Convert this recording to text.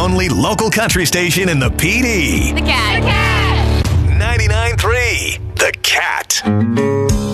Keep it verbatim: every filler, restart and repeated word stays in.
only local country station in the P D. The Cat. The Cat. ninety-nine point three The Cat.